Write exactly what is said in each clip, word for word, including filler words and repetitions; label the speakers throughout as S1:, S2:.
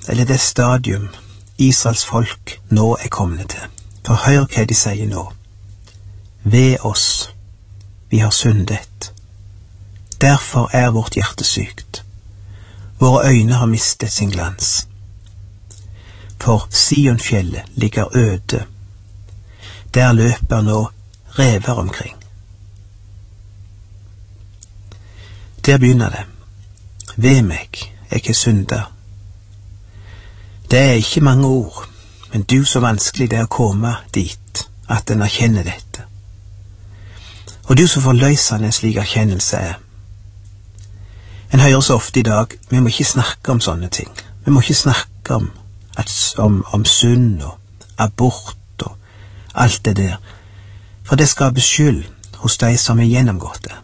S1: eller det stadium Israels folk nå er kommet til. For hør hva de sier nå. Ved oss, vi har syndet. Derfor er vårt hjerte sykt. Våre øyne har mistet sin glans. For Sionfjellet ligger øde. Der løper nå rever omkring. Der begynner det. Ved meg, jeg er synder. Det er ikke mange ord, men du så vanskelig det er å komme dit, at en erkjenner dette. Og du så forløsende en slik erkjennelse er. En hører så ofte i dag, vi må ikke snakke om sånne ting. Vi må ikke snakke om, at, om, om synd og abort og alt det der, for det skaper skyld hos de som har gjennomgått det.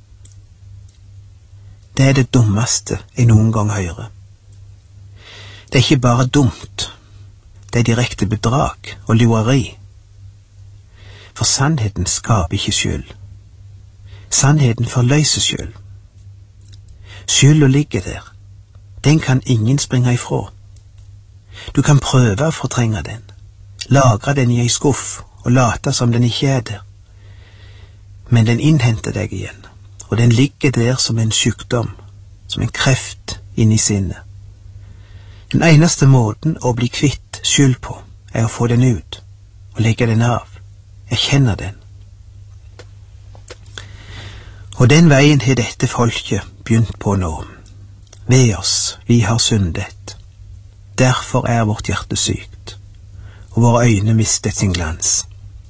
S1: Det er det dummeste jeg noen gang hører. Det er ikke bare dumt, det er direkte bedrag og lureri. For sannheten skaper ikke skyld. Sannheten forløser skyld. Skylda ligger der. Den kan ingen springe ifra. Du kan prøve å fortrenge den, lagre den i ei skuff og late som den ikke er der. Men den innhenter deg igjen, og den ligger der som en sykdom, som en kreft inni sinnet. Den eneste måten å bli kvitt skyld på er å få den ut og legge den av, erkjenne den. Og den veien har dette folket begynt på nå. Ved oss, vi har syndet. Derfor er vårt hjerte sykt, og våre øyne mistet sin glans.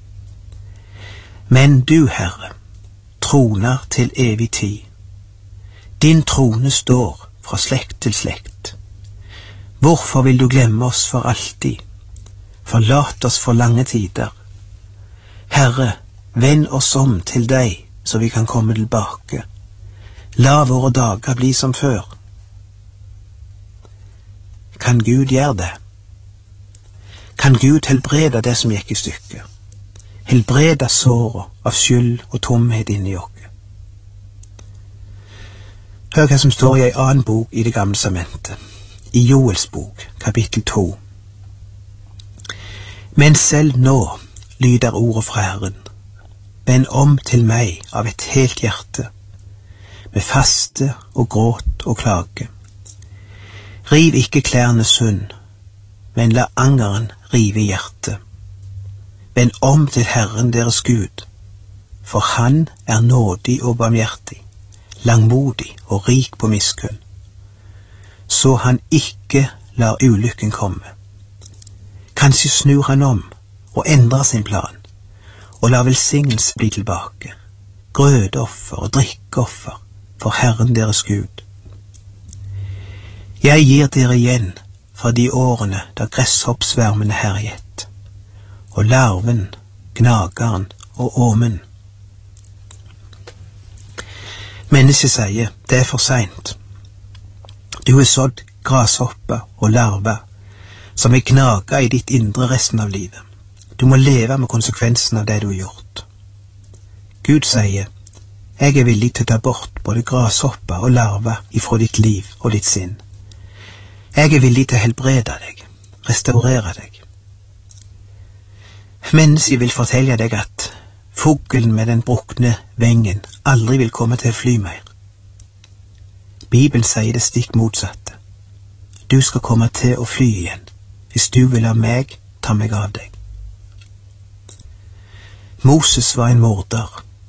S1: Men du, Herre, troner til evig tid. Din trone står fra slekt til slekt. Hvorfor vil du glemme oss for alltid? Forlat oss for lange tider. Herre, vend oss om til deg, så vi kan komme tilbake. La våre dager bli som før. Kan Gud gjøre det? Kan Gud helbrede det som gikk i stykker? Helbrede såret av skyld og tomhet inni oss? Hør hva som står i en annen bok i Det gamle testamentet, i Joels bok, kapittel to. Men selv nå lyder ordet fra Herren. Vend om til meg av et helt hjerte, med faste og gråt og klage. Riv ikke klærne sund, men la angeren rive i hjertet. Vend om til Herren deres Gud, for han er nådig og barmhjertig, langmodig og rik på miskunn, så han ikke lar ulykken komme. Kanskje snur han om og endrer sin plan, og la velsignelse bli tilbake, grødoffer og drikkeoffer for Herren deres Gud. Jeg gir dere igjen for de årene da gresshoppsvermene herjet, og larven, gnageren og åmen. Mennesket sier, det er for sent. Du har sådd grashopper og larver, som er gnaga i ditt indre resten av livet. Du må leve med konsekvensen av det du har gjort. Gud sier, jeg er villig til å ta bort både grashopper og larver ifra ditt liv og ditt sinn. Jeg er villig til å helbrede deg, restaurere deg. Mennesket vil fortelle deg at fuglen med den brukne vengen aldri vil komme til å fly mer. Bibelen sier det stikk motsatte. Du skal komme til å fly igjen, hvis du vil la meg ta meg av deg. Moses var en morder.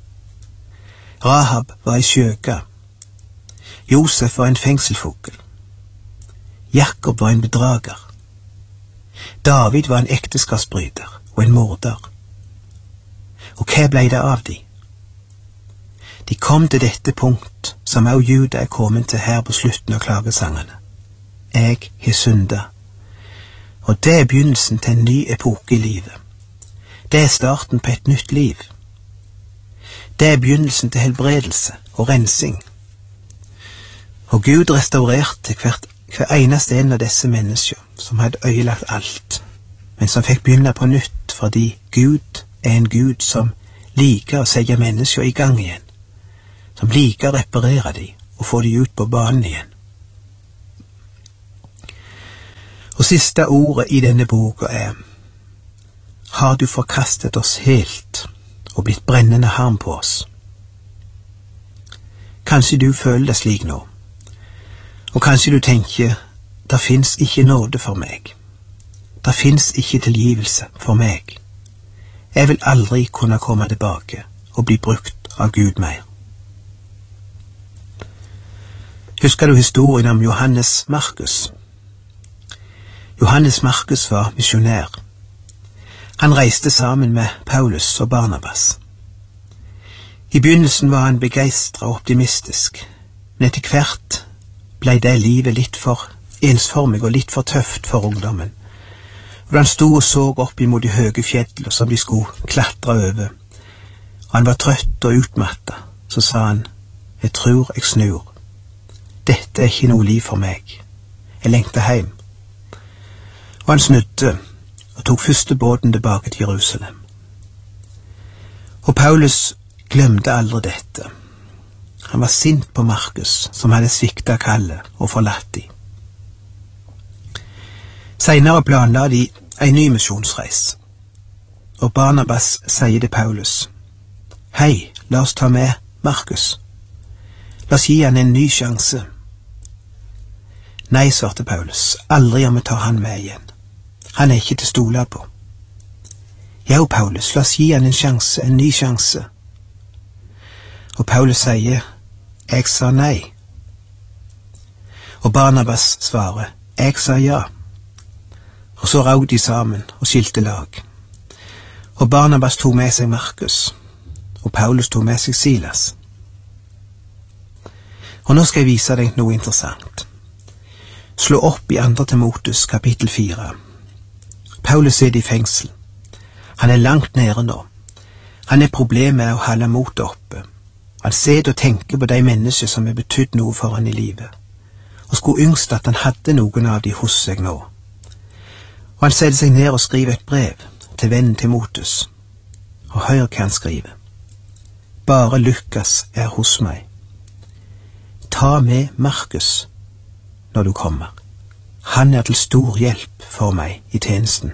S1: Rahab var en skjøge. Josef var en fengselfugl. Jakob var en bedrager. David var en ekteskapsbryter og en morder. Og hva ble det av de? De kom til dette punkt som også Juda er kommet til her på slutten av klagesangene. Jeg har syndet. Og det er begynnelsen til en ny epoke i livet. Det er starten på et nytt liv. Det er begynnelsen til helbredelse og rensing. Og Gud restaurerte hvert, hver eneste en av disse mennesker som hadde øyelagt alt, men som fikk begynne på nytt fordi Gud er en Gud som liker å sette mennesker i gang igjen, som liker å reparere dem og få dem ut på banen igjen. Og siste ordet i denne boka er: har du forkastet oss helt og blitt brennende harm på oss? Kanskje du føler det slik nå, og kanskje du tenker: det finnes ikke nåde for meg, det finnes ikke tilgivelse for meg, jeg vil aldri kunne komme tilbake og bli brukt av Gud mer. Husker du historien om Johannes Markus? Johannes Markus var misjonær. Han reiste sammen med Paulus og Barnabas. I begynnelsen var han begeistret og optimistisk, men etter hvert ble det livet litt for ensformig og litt for tøft for ungdommen. Og han stod og så opp imot de høye fjellene som de skulle klatre over, og han var trøtt og utmattet, så sa han: jeg tror jeg snur. Dette er ikke noe liv for meg. Jeg lengter hjem. Og han snudde og tok første båten tilbake til Jerusalem. Og Paulus glemte aldri dette. Han var sint på Markus, som hadde sviktet kallet og forlatt dem. Senere planla de en ny misjonsreis, og Barnabas sier til Paulus: hei, la oss ta med Markus. La oss gi han en ny sjanse. Nei, svarte Paulus, aldri om vi tar han med igjen. Han er ikke til å stole på. Jo, Paulus, la oss gi han en sjanse, en ny sjanse. Og Paulus sier: jeg sa nei. Og Barnabas svarer: jeg sa ja. Og så raug de sammen og skilte lag. Og Barnabas tog med seg Markus, og Paulus tog med seg Silas. Og nå skal jeg vise deg noe interessant. Slå opp i andre Timotheus kapittel fire. Paulus sitter i fengsel. Han er langt nede nå. Han er problemet med å holde motet oppe. Han ser og tenker på de mennesker som har betydd noe for han i livet, og skulle yngst at han hadde noen av de hos seg nå. Og han setter seg ned og skriver et brev til vennen Timotheus, og hør hva han skriver: bare Lukas er hos meg. Ta med Markus når du kommer. Han er til stor hjelp for meg i tjenesten.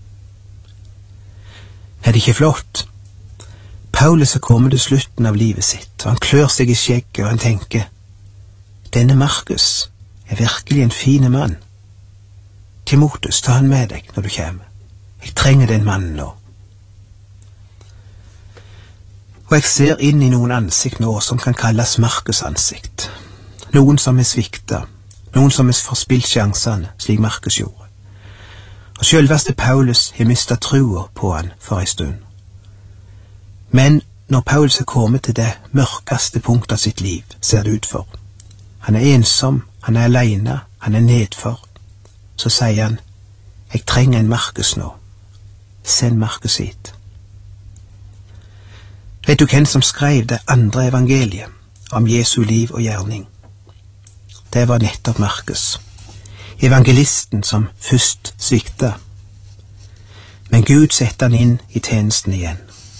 S1: Er det ikke flott? Paulus er kommet til slutten av livet sitt, og han klør seg i skjegget, og han tenker: denne Markus er virkelig en fin mann. Timotheus, ta han med deg når du kommer. Jeg trenger den mannen nå. Og jeg ser inn i noen ansikt nå som kan kalles Markus ansikt. Noen som er sviktet, noen som er forspilt sjansene, slik Markus gjorde. Og selveste Paulus har mistet troen på han for en stund. Men når Paulus er kommet til det mørkeste punktet av sitt liv, ser det ut for. Han er ensom, han er alene, han er nedfor. Så sier han: jeg trenger en Markus nå. Send Markus hit. Vet du hvem som skrev det andre evangeliet om Jesu liv og gjerning? Det var nettopp Markus, evangelisten som først sviktet. Men Gud setter han inn i tjenesten igjen.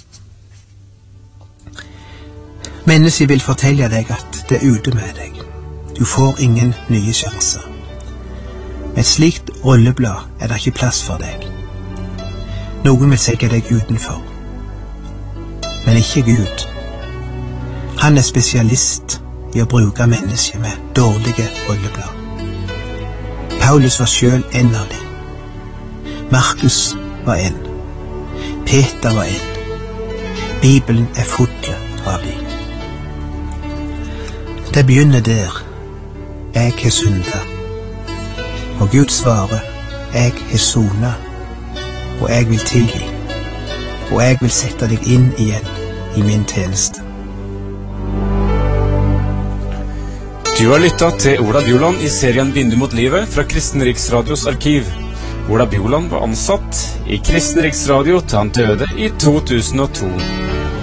S1: Mennesket vil fortelle deg at det er ute med deg. Du får ingen nye sjanser. Med et slikt rulleblad er det ikke plass for deg. Noen vil sette deg utenfor. Men ikke Gud. Han er spesialist i å bruke mennesker med dårlige rulleblad. Paulus var selv en av dem. Markus var en. Peter var en. Bibelen er full av dem. Det begynner der. Jeg har syndet. Og Gud svarer: jeg har sonet, og jeg vil tilgi, og jeg vil sette deg inn igjen i min tjeneste.
S2: Du har lyttet til Ola Bjoland i serien Vindu mot livet fra Kristen Riksradios arkiv. Ola Bjoland var ansatt i Kristen Riksradio til han døde i to tusen og to.